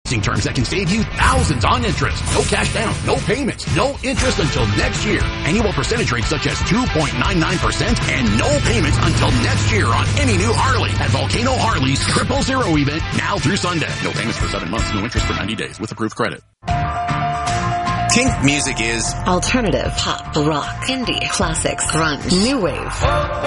financing terms that can save you thousands on interest. No cash down, no payments, no interest until next year. Annual percentage rates such as 2.99% and no payments until next year on any new Harley at Volcano Harley's 000 event now through Sunday. No payments for 7 months, no interest for 90 days with approved credit. Kink music is alternative, pop, rock, indie, classics, grunge, new wave.